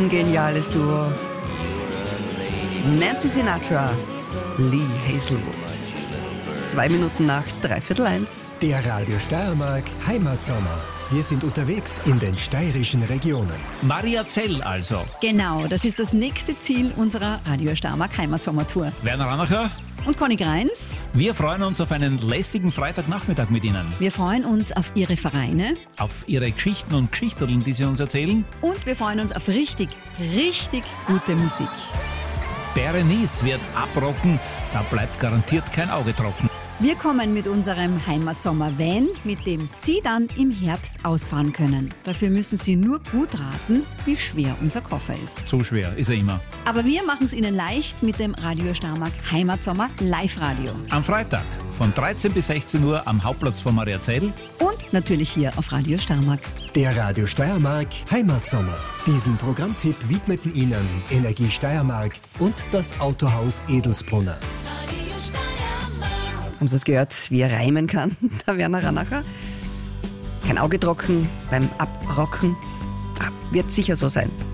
Kongeniales Duo. Nancy Sinatra, Lee Hazelwood. 2 Minuten nach 1:15. Der Radio Steiermark Heimatsommer. Wir sind unterwegs in den steirischen Regionen. Mariazell also. Genau, das ist das nächste Ziel unserer Radio Steiermark Heimatsommertour. Werner Ranacher. Und Conny Greins. Wir freuen uns auf einen lässigen Freitagnachmittag mit Ihnen. Wir freuen uns auf Ihre Vereine. Auf Ihre Geschichten und Geschichterln, die Sie uns erzählen. Und wir freuen uns auf richtig, richtig gute Musik. Berenice wird abrocken, da bleibt garantiert kein Auge trocken. Wir kommen mit unserem Heimatsommer-Van, mit dem Sie dann im Herbst ausfahren können. Dafür müssen Sie nur gut raten, wie schwer unser Koffer ist. So schwer ist er immer. Aber wir machen es Ihnen leicht mit dem Radio Steiermark Heimatsommer Live-Radio. Am Freitag von 13 bis 16 Uhr am Hauptplatz von Mariazell. Und natürlich hier auf Radio Steiermark. Der Radio Steiermark Heimatsommer. Diesen Programmtipp widmeten Ihnen Energie Steiermark und das Autohaus Edelsbrunner. Haben Sie es gehört, wie er reimen kann, der Werner Ranacher? Kein Auge trocken beim Abrocken. Wird sicher so sein.